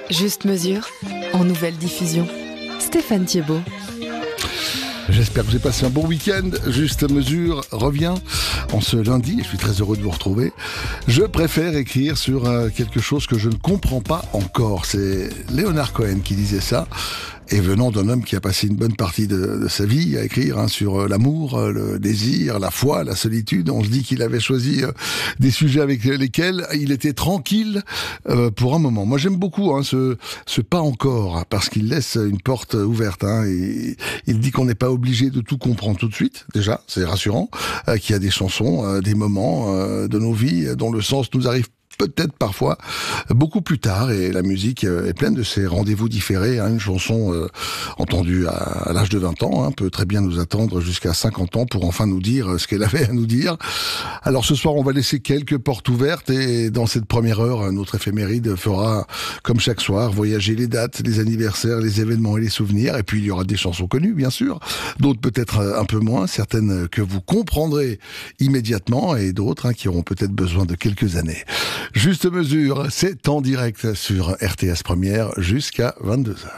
Juste mesure, en nouvelle diffusion. Stéphane Thiebaud. J'espère que vous avez passé un bon week-end. Juste mesure revient en ce lundi. Je suis très heureux de vous retrouver. Je préfère écrire sur quelque chose que je ne comprends pas encore. C'est Leonard Cohen qui disait ça. Et venant d'un homme qui a passé une bonne partie de sa vie à écrire sur l'amour, le désir, la foi, la solitude, on se dit qu'il avait choisi des sujets avec lesquels il était tranquille pour un moment. Moi j'aime beaucoup ce pas encore, parce qu'il laisse une porte ouverte. Et il dit qu'on n'est pas obligé de tout comprendre tout de suite, déjà, c'est rassurant, qu'il y a des chansons, des moments de nos vies dont le sens nous arrive peut-être parfois beaucoup plus tard, et la musique est pleine de ces rendez-vous différés. Une chanson entendue à l'âge de 20 ans peut très bien nous attendre jusqu'à 50 ans pour enfin nous dire ce qu'elle avait à nous dire. Alors ce soir, on va laisser quelques portes ouvertes, et dans cette première heure, notre éphéméride fera, comme chaque soir, voyager les dates, les anniversaires, les événements et les souvenirs. Et puis il y aura des chansons connues, bien sûr, d'autres peut-être un peu moins, certaines que vous comprendrez immédiatement, et d'autres qui auront peut-être besoin de quelques années. Juste mesure, c'est en direct sur RTS Première jusqu'à 22h.